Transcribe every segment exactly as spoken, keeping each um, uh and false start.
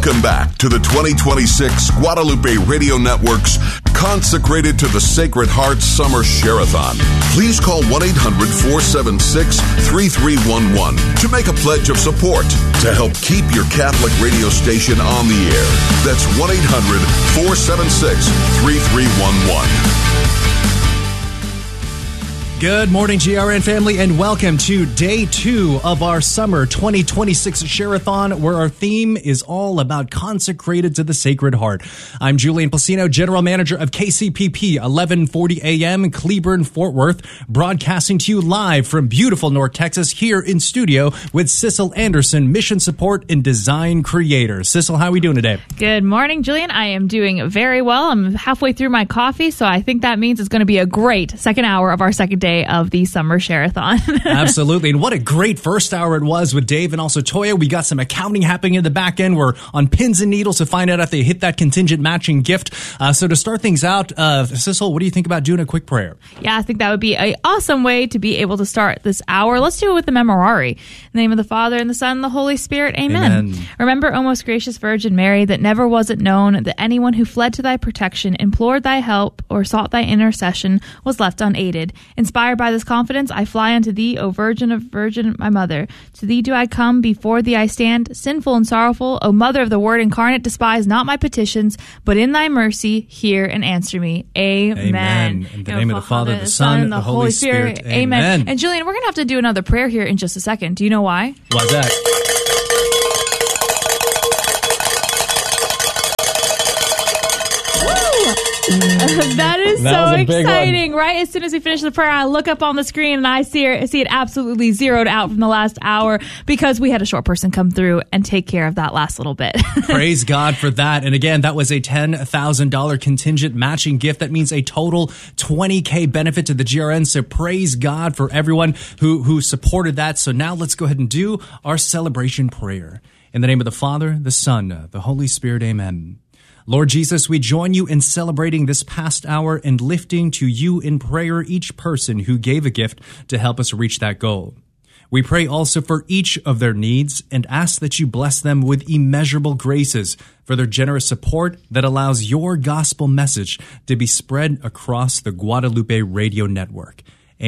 Welcome back to the twenty twenty-six Guadalupe Radio Network's Consecrated to the Sacred Heart Summer Share-a-thon. Please call one eight hundred four seven six three three one one to make a pledge of support to help keep your Catholic radio station on the air. That's one eight hundred four seven six three three one one. Good morning, G R N family, and welcome to day two of our summer twenty twenty-six Share-a-thon, where our theme is all about consecrated to the Sacred Heart. I'm Julian Placino, General Manager of K C P P eleven forty A M, Cleburne, Fort Worth, broadcasting to you live from beautiful North Texas here in studio with Sissel Anderson, Mission Support and Design Creator. Sissel, how are we doing today? Good morning, Julian. I am doing very well. I'm halfway through my coffee, so I think that means it's going to be a great second hour of our second day of the summer share-a-thon. Absolutely. And what a great first hour it was with Dave and also Toya. We got some accounting happening in the back end. We're on pins and needles to find out if they hit that contingent matching gift. Uh, so to start things out, uh, Sissel, what do you think about doing a quick prayer? Yeah, I think that would be an awesome way to be able to start this hour. Let's do it with the Memorare. In the name of the Father, and the Son, and the Holy Spirit. Amen. Amen. Remember, O most gracious Virgin Mary, that never was it known that anyone who fled to thy protection, implored thy help, or sought thy intercession was left unaided. Inspired by this confidence, I fly unto thee, O Virgin of Virgin, my mother. To thee do I come, before thee I stand, sinful and sorrowful. O Mother of the Word incarnate, despise not my petitions, but in thy mercy hear and answer me. Amen. Amen. In the name of the Father, the Son, and the Holy Spirit. Spirit. Amen. Amen. And Julian, we're going to have to do another prayer here in just a second. Do you know why? Why's that? That is that so exciting, right? As soon as we finish the prayer, I look up on the screen and I see it, see it absolutely zeroed out from the last hour because we had a short person come through and take care of that last little bit. Praise God for that. And again, that was a ten thousand dollars contingent matching gift. That means a total twenty K benefit to the G R N. So praise God for everyone who, who supported that. So now let's go ahead and do our celebration prayer. In the name of the Father, the Son, the Holy Spirit. Amen. Lord Jesus, we join you in celebrating this past hour and lifting to you in prayer each person who gave a gift to help us reach that goal. We pray also for each of their needs and ask that you bless them with immeasurable graces for their generous support that allows your gospel message to be spread across the Guadalupe Radio Network.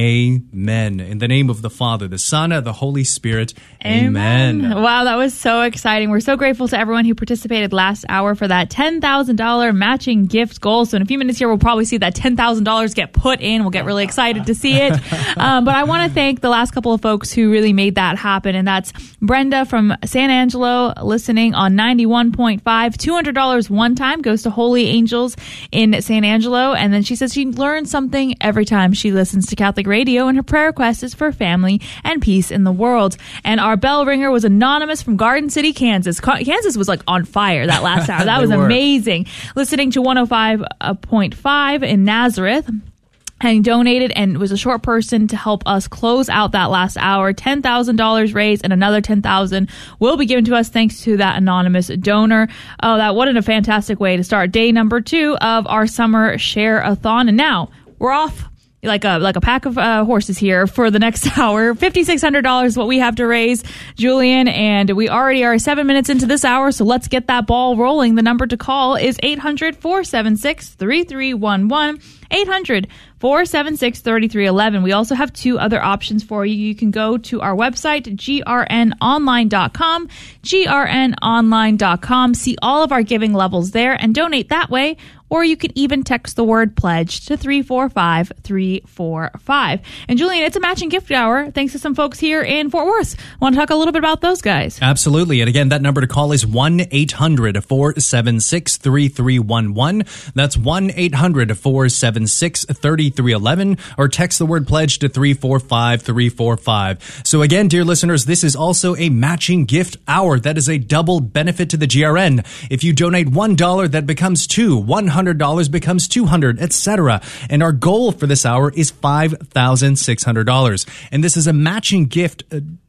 Amen. In the name of the Father, the Son, and the Holy Spirit. Amen. Amen. Wow, that was so exciting. We're so grateful to everyone who participated last hour for that ten thousand dollars matching gift goal. So in a few minutes here, we'll probably see that ten thousand dollars get put in. We'll get really excited to see it. Um, but I want to thank the last couple of folks who really made that happen. And that's Brenda from San Angelo, listening on ninety-one point five. two hundred dollars one time goes to Holy Angels in San Angelo. And then she says she learns something every time she listens to Catholic Radio, and her prayer request is for family and peace in the world. And our bell ringer was anonymous from Garden City, Kansas. Kansas was like on fire that last hour. That was were. amazing. Listening to one oh five point five in Nazareth. And donated and was a short person to help us close out that last hour. ten thousand dollars raised and another ten thousand dollars will be given to us thanks to that anonymous donor. Oh, that what a fantastic way to start day number two of our summer share-a-thon. And now we're off like a like a pack of uh, horses here for the next hour. five thousand six hundred dollars is what we have to raise, Julian, and we already are seven minutes into this hour, so let's get that ball rolling. The number to call is eight hundred, four seven six, three three one one, eight hundred, four seven six, three three one one. We also have two other options for you. You can go to our website, G R N online dot com, G R N online dot com, see all of our giving levels there, and donate that way. Or you can even text the word pledge to three four five three four five. And Julian, it's a matching gift hour thanks to some folks here in Fort Worth. Want to talk a little bit about those guys? Absolutely. And again, that number to call is one eight hundred, four seven six, three three one one. That's one eight hundred, four seven six, three three one one. Or text the word pledge to three four five three four five. So again, dear listeners, this is also a matching gift hour. That is a double benefit to the G R N. If you donate one dollar, that becomes two. one hundred dollars becomes two hundred dollars, et cetera. And our goal for this hour is five thousand six hundred dollars. And this is a matching gift uh,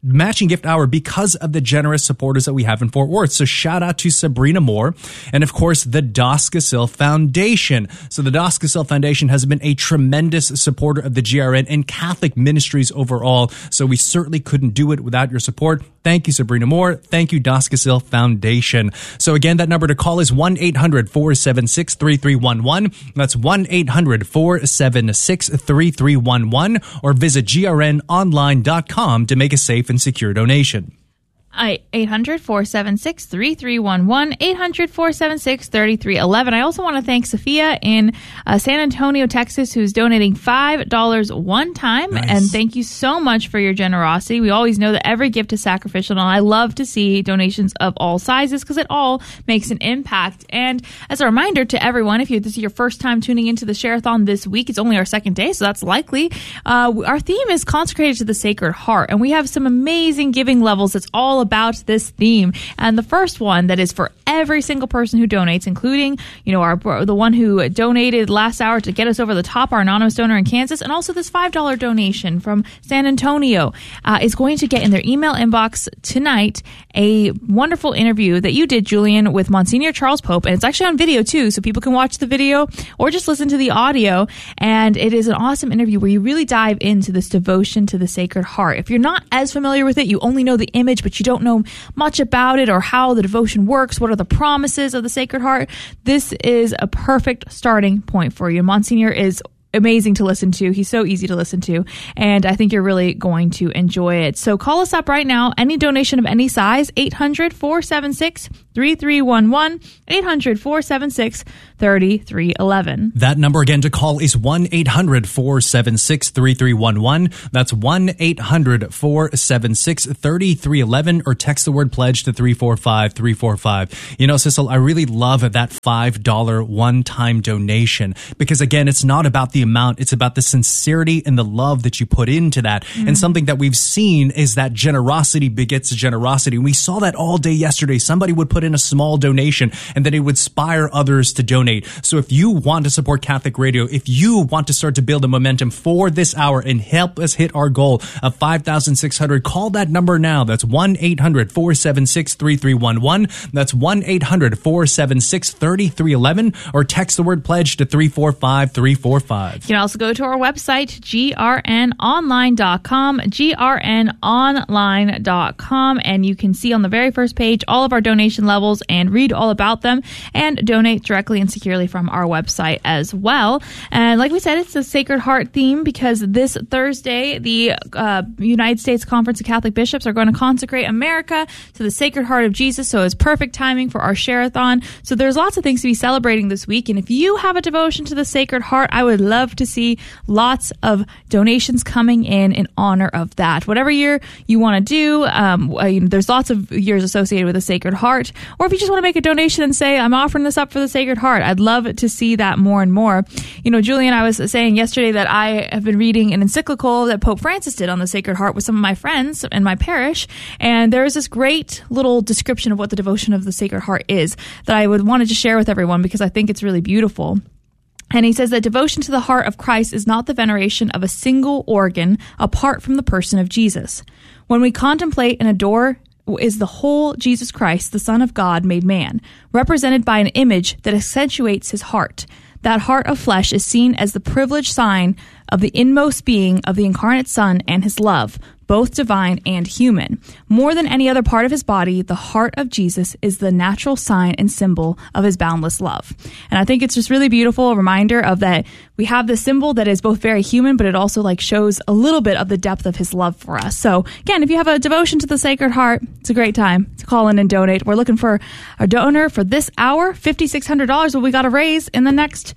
matching gift hour because of the generous supporters that we have in Fort Worth. So shout out to Sabrina Moore and, of course, the Dos Casil Foundation. So the Dos Casil Foundation has been a tremendous supporter of the G R N and Catholic ministries overall. So we certainly couldn't do it without your support. Thank you, Sabrina Moore. Thank you, Dos Casil Foundation. So again, that number to call is one eight hundred four seven six three three one one. That's one eight hundred four seven six three three one one, or visit G R N online dot com to make a safe and secure donation. eight hundred four seven six three three one one, eight hundred four seven six three three one one. I also want to thank Sophia in uh, San Antonio, Texas, who's donating five dollars one time. Nice. And thank you so much for your generosity. We always know that every gift is sacrificial, and I love to see donations of all sizes because it all makes an impact. And as a reminder to everyone, if you, this is your first time tuning into the Share-a-thon this week, it's only our second day, so that's likely. Uh, our theme is consecrated to the Sacred Heart, and we have some amazing giving levels that's all about this theme. And the first one that is for every single person who donates, including, you know, our the one who donated last hour to get us over the top, our anonymous donor in Kansas, and also this five dollars donation from San Antonio, uh, is going to get in their email inbox tonight a wonderful interview that you did, Julian, with Monsignor Charles Pope. And it's actually on video too, so people can watch the video or just listen to the audio. And it is an awesome interview where you really dive into this devotion to the Sacred Heart. If you're not as familiar with it, you only know the image, but you don't know much about it or how the devotion works, what are the promises of the Sacred Heart, this is a perfect starting point for you. Monsignor is amazing to listen to. He's so easy to listen to, and I think you're really going to enjoy it. So call us up right now. Any donation of any size, eight hundred four seven six three three one one, eight hundred four seven six three three one one. That number again to call is one eight hundred four seven six three three one one. That's one eight hundred four seven six three three one one, or text the word pledge to three four five three four five. You know, Sissel, I really love that five dollars one-time donation because, again, it's not about the amount, it's about the sincerity and the love that you put into that. Mm. And something that we've seen is that generosity begets generosity. We saw that all day yesterday. Somebody would put in a small donation and then it would inspire others to donate. So if you want to support Catholic Radio, if you want to start to build a momentum for this hour and help us hit our goal of five thousand six hundred, call that number now. That's one eight hundred four seven six three three one one. That's one eight hundred four seven six three three one one, or text the word pledge to three four five three four five. You can also go to our website, G R N online dot com, G R N online dot com, and you can see on the very first page all of our donation levels and read all about them and donate directly and securely from our website as well. And like we said, it's a Sacred Heart theme because this Thursday, the uh, United States Conference of Catholic Bishops are going to consecrate America to the Sacred Heart of Jesus, so it's perfect timing for our Share-a-thon. So there's lots of things to be celebrating this week, and if you have a devotion to the Sacred Heart, I would love to see lots of donations coming in in honor of that. Whatever year you want to do, um, you know, there's lots of years associated with the Sacred Heart, or if you just want to make a donation and say, I'm offering this up for the Sacred Heart, I'd love to see that more and more. You know, Julian, I was saying yesterday that I have been reading an encyclical that Pope Francis did on the Sacred Heart with some of my friends in my parish, and there is this great little description of what the devotion of the Sacred Heart is that I would wanted to share with everyone because I think it's really beautiful. And he says that devotion to the heart of Christ is not the veneration of a single organ apart from the person of Jesus. When we contemplate and adore is the whole Jesus Christ, the Son of God made man, represented by an image that accentuates his heart. That heart of flesh is seen as the privileged sign of the inmost being of the incarnate Son and his love, both divine and human. More than any other part of his body, the heart of Jesus is the natural sign and symbol of his boundless love. And I think it's just really beautiful, a reminder of that we have this symbol that is both very human, but it also like shows a little bit of the depth of his love for us. So again, if you have a devotion to the Sacred Heart, it's a great time to call in and donate. We're looking for a donor for this hour, five thousand six hundred dollars, what we got to raise in the next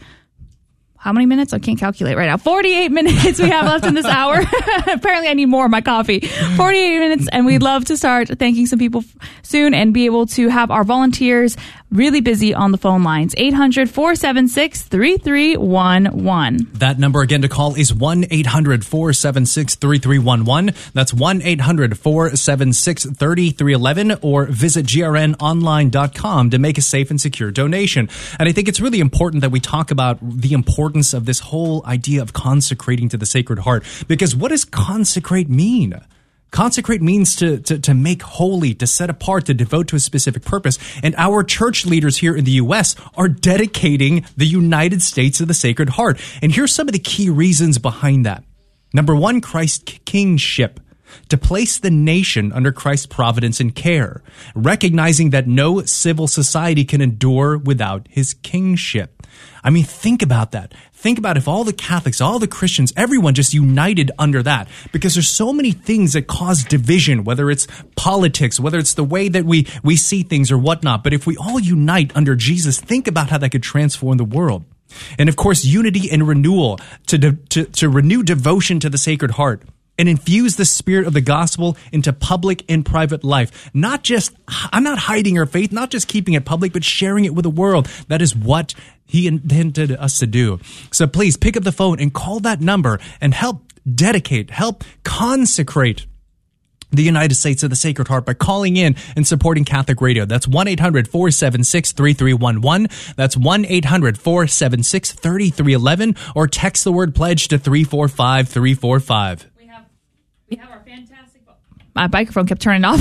how many minutes? I can't calculate right now. forty-eight minutes we have left in this hour. Apparently I need more of my coffee. forty-eight minutes, and we'd love to start thanking some people soon and be able to have our volunteers really busy on the phone lines. eight hundred four seven six three three one one. That number again to call is one eight hundred four seven six three three one one. That's one eight hundred four seven six three three one one, or visit G R N online dot com to make a safe and secure donation. And I think it's really important that we talk about the importance of this whole idea of consecrating to the Sacred Heart, because what does consecrate mean? Consecrate means to, to, to make holy, to set apart, to devote to a specific purpose. And our church leaders here in the U S are dedicating the United States to the Sacred Heart. And here's some of the key reasons behind that. Number one, Christ's kingship. To place the nation under Christ's providence and care, recognizing that no civil society can endure without his kingship. I mean, think about that. Think about if all the Catholics, all the Christians, everyone just united under that, because there's so many things that cause division, whether it's politics, whether it's the way that we, we see things or whatnot. But if we all unite under Jesus, think about how that could transform the world. And of course, unity and renewal to, de- to, to renew devotion to the Sacred Heart and infuse the spirit of the gospel into public and private life. Not just, I'm not hiding our faith, not just keeping it public, but sharing it with the world. That is what he intended us to do. So please pick up the phone and call that number and help dedicate, help consecrate the United States to the Sacred Heart by calling in and supporting Catholic Radio. That's one eight hundred four seven six three three one one. That's one eight hundred four seven six three three one one, or text the word pledge to three four five three four five. We have our fantastic... My microphone kept turning off.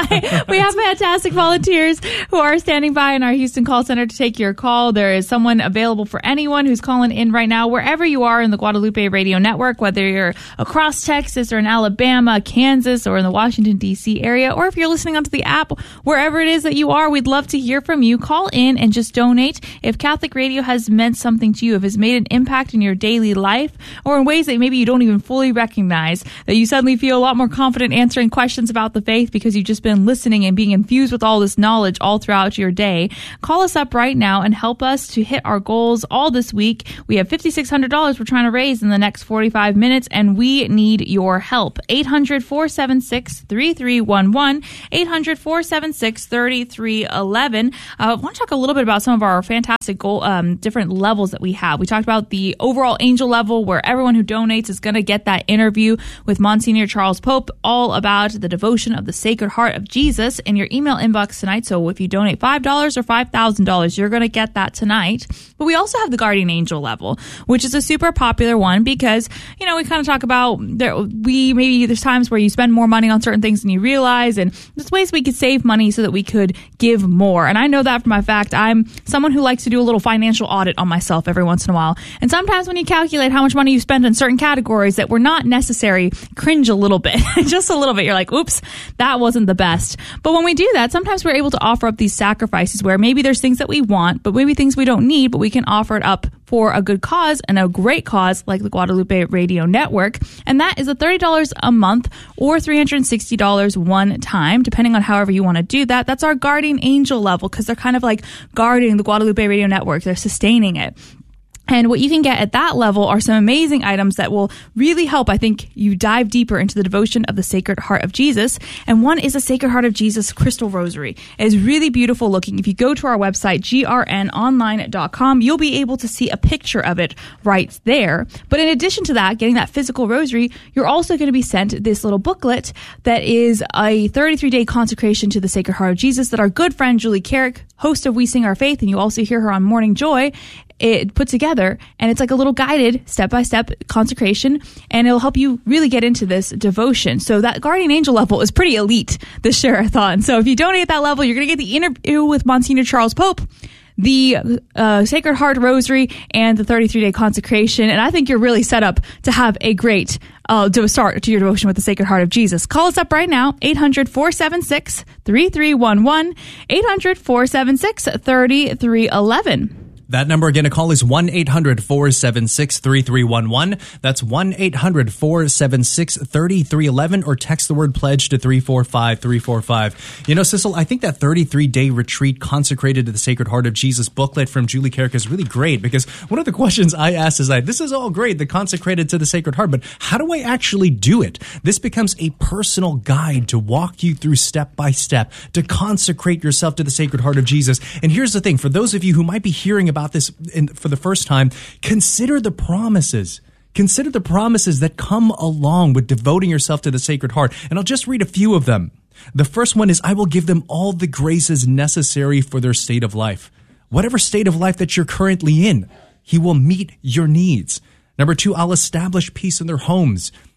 We have fantastic volunteers who are standing by in our Houston call center to take your call. There is someone available for anyone who's calling in right now, wherever you are in the Guadalupe Radio Network, whether you're across Texas or in Alabama, Kansas, or in the Washington, D C area, or if you're listening onto the app, wherever it is that you are, we'd love to hear from you. Call in and just donate. If Catholic Radio has meant something to you, if it's made an impact in your daily life, or in ways that maybe you don't even fully recognize, that you suddenly feel a lot more confident answering questions questions about the faith because you've just been listening and being infused with all this knowledge all throughout your day, call us up right now and help us to hit our goals all this week. We have five thousand six hundred dollars we're trying to raise in the next forty-five minutes, and we need your help. eight hundred four seven six three three one one, eight hundred four seven six three three one one. I uh, want to talk a little bit about some of our fantastic goal, um, different levels that we have. We talked about the overall angel level, where everyone who donates is going to get that interview with Monsignor Charles Pope, all about the devotion of the Sacred Heart of Jesus, in your email inbox tonight. So if you donate five dollars or five thousand dollars, you're going to get that tonight. But we also have the Guardian Angel level, which is a super popular one because, you know, we kind of talk about there, we maybe there's times where you spend more money on certain things than you realize, and there's ways we could save money so that we could give more. And I know that for my fact. I'm someone who likes to do a little financial audit on myself every once in a while. And sometimes when you calculate how much money you spend in certain categories that were not necessary, cringe a little bit, just a little bit. You're like, oops, that wasn't the best. But when we do that, sometimes we're able to offer up these sacrifices where maybe there's things that we want, but maybe things we don't need, but we can offer it up for a good cause, and a great cause like the Guadalupe Radio Network. And that is a thirty dollars a month or three hundred sixty dollars one time, depending on however you want to do that. That's our Guardian Angel level, because they're kind of like guarding the Guadalupe Radio Network. They're sustaining it. And what you can get at that level are some amazing items that will really help, I think, you dive deeper into the devotion of the Sacred Heart of Jesus. And one is a Sacred Heart of Jesus Crystal Rosary. It is really beautiful looking. If you go to our website, G R N online dot com, you'll be able to see a picture of it right there. But in addition to that, getting that physical rosary, you're also going to be sent this little booklet that is a thirty-three day consecration to the Sacred Heart of Jesus that our good friend Julie Carrick, host of We Sing Our Faith, and you also hear her on Morning Joy, it put together, and it's like a little guided step-by-step consecration, and it'll help you really get into this devotion. So that Guardian Angel level is pretty elite this Share-a-thon. So if you donate at that level, you're going to get the interview with Monsignor Charles Pope, the uh, Sacred Heart Rosary, and the thirty-three day consecration. And I think you're really set up to have a great uh, to start to your devotion with the Sacred Heart of Jesus. Call us up right now, eight hundred four seven six three three one one, eight hundred four seven six three three one one. That number again to call is one eight hundred four seven six three three one one. That's one eight hundred four seven six three three one one, or text the word pledge to three four five three four five. You know, Sissel, I think that thirty-three day retreat consecrated to the Sacred Heart of Jesus booklet from Julie Carrick is really great, because one of the questions I asked is like, this is all great, the consecrated to the Sacred Heart, but how do I actually do it? This becomes a personal guide to walk you through step by step to consecrate yourself to the Sacred Heart of Jesus. And here's the thing, for those of you who might be hearing about this in, for the first time, consider the promises. Consider the promises that come along with devoting yourself to the Sacred Heart. And I'll just read a few of them. The first one is, I will give them all the graces necessary for their state of life. Whatever state of life that you're currently in, He will meet your needs. Number two, I'll establish peace in their homes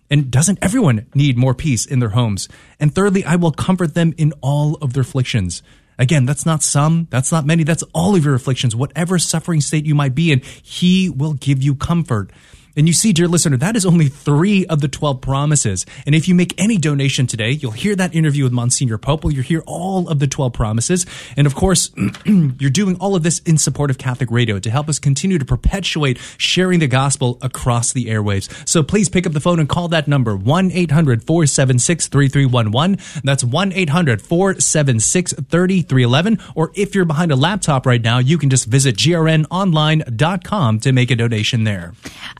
And doesn't everyone need more peace in their homes? And thirdly, I will comfort them in all of their afflictions. Again, that's not some, that's not many, that's all of your afflictions, whatever suffering state you might be in, he will give you comfort. And you see, dear listener, that is only three of the twelve promises. And if you make any donation today, you'll hear that interview with Monsignor Popel. You'll hear all of the twelve promises. And of course, you're doing all of this in support of Catholic Radio to help us continue to perpetuate sharing the gospel across the airwaves. So please pick up the phone and call that number, one eight hundred four seven six three three one one. That's one eight hundred four seven six three three one one. Or if you're behind a laptop right now, you can just visit G R N online dot com to make a donation there.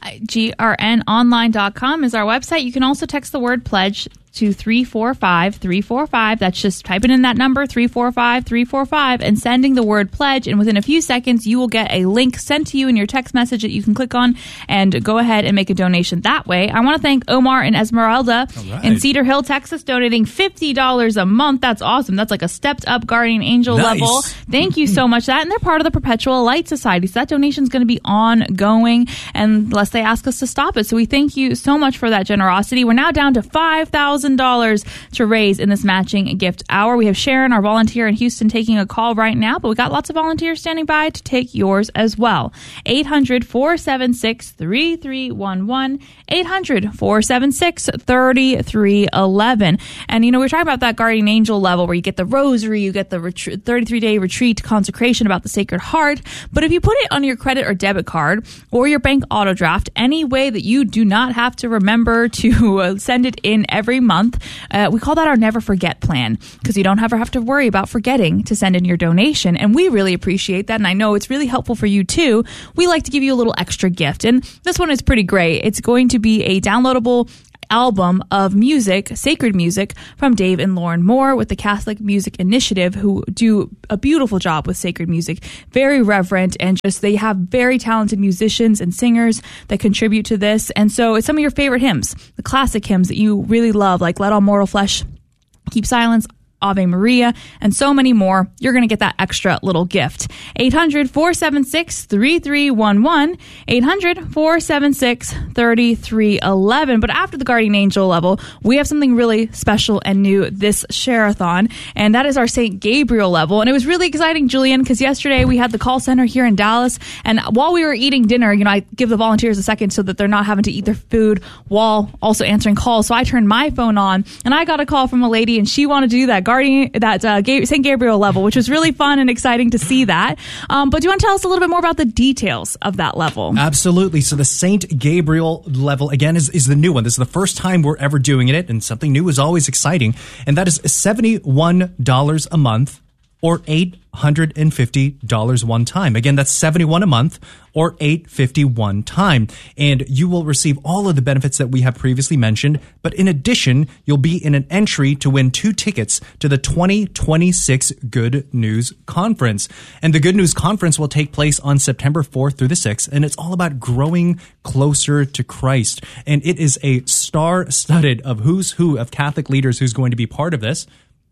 G R N online dot com is our website. You can also text the word pledge to three four five three four five. That's just typing in that number, three four five three four five, and sending the word pledge. And within a few seconds, you will get a link sent to you in your text message that you can click on and go ahead and make a donation that way. I want to thank Omar and Esmeralda right. in Cedar Hill, Texas, donating fifty dollars a month. That's awesome. That's like a stepped up guardian angel nice. level. Thank you so much for that. And they're part of the Perpetual Light Society. So that donation is going to be ongoing unless they ask us to stop it. So we thank you so much for that generosity. We're now down to five thousand dollars to raise in this matching gift hour. We have Sharon, our volunteer in Houston, taking a call right now, but we got lots of volunteers standing by to take yours as well. eight hundred four seven six three three one one, eight hundred four seven six three three one one. And, you know, we we're talking about that guardian angel level where you get the rosary, you get the ret- thirty-three day retreat consecration about the Sacred Heart. But if you put it on your credit or debit card or your bank auto draft, any way that you do not have to remember to uh, send it in every month, Uh, we call that our Never Forget plan, because you don't ever have to worry about forgetting to send in your donation. And we really appreciate that. And I know it's really helpful for you too. We like to give you a little extra gift. And this one is pretty great. It's going to be a downloadable album of music, sacred music, from Dave and Lauren Moore with the Catholic Music Initiative, who do a beautiful job with sacred music. Very reverent, and just they have very talented musicians and singers that contribute to this. And so it's some of your favorite hymns, the classic hymns that you really love, like Let All Mortal Flesh Keep Silence, Ave Maria, and so many more. You're going to get that extra little gift. eight hundred four seven six three three one one, eight hundred four seven six three three one one. But after the Guardian Angel level, we have something really special and new this Share-a-thon, and that is our Saint Gabriel level. And it was really exciting, Julian, because yesterday we had the call center here in Dallas, and while we were eating dinner, you know, I give the volunteers a second so that they're not having to eat their food while also answering calls. So I turned my phone on, and I got a call from a lady, and she wanted to do that Guardian, that uh, Saint Gabriel level, which was really fun and exciting to see that. Um, but do you want to tell us a little bit more about the details of that level? Absolutely. So the Saint Gabriel level, again, is, is the new one. This is the first time we're ever doing it, and something new is always exciting. And that is seventy-one dollars a month, or eight hundred fifty dollars one time. Again, that's seventy-one dollars a month, or eight hundred fifty dollars one time. And you will receive all of the benefits that we have previously mentioned. But in addition, you'll be in an entry to win two tickets to the twenty twenty-six Good News Conference. And the Good News Conference will take place on September fourth through the sixth. And it's all about growing closer to Christ. And it is a star-studded of who's who of Catholic leaders who's going to be part of this.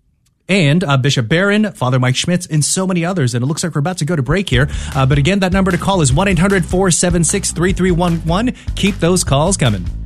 And uh, Bishop Barron, Father Mike Schmitz, and so many others. And it looks like we're about to go to break here. Uh, but again, that number to call is one eight hundred four seven six three three one one. Keep those calls coming.